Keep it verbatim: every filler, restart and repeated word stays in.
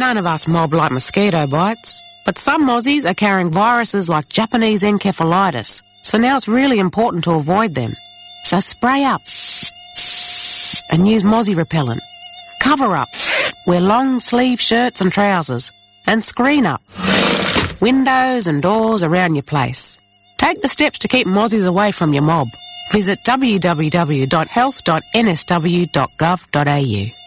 None of us mob like mosquito bites, but some Aussies are carrying viruses like Japanese encephalitis, so now it's really important to avoid them. So spray up and use mozzie repellent. Cover up. Wear long sleeve shirts and trousers. And screen up. Windows and doors around your place. Take the steps to keep mozzies away from your mob. Visit w w w dot health dot n s w dot gov dot a u.